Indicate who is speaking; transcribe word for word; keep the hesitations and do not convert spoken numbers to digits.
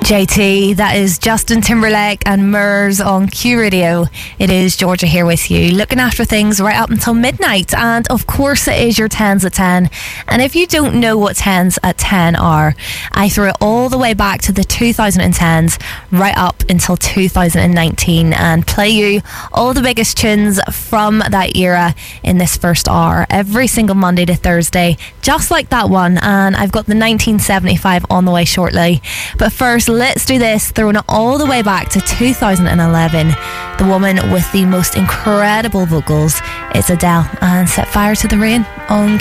Speaker 1: J T, that is Justin Timberlake and Murs on Q Radio. It is Georgia here with you, looking after things right up until midnight. And of course it is your tens at ten. And if you don't know what tens at ten are, I threw it all the way back to the two thousand tens right up until two thousand nineteen and play you all the biggest tunes from that era in this first hour every single Monday to Thursday, just like that one. And I've got the nineteen seventy-five on the way shortly. But first, let's do this, throwing it all the way back to two thousand eleven. The woman with the most incredible vocals, it's Adele, and Set Fire to the Rain on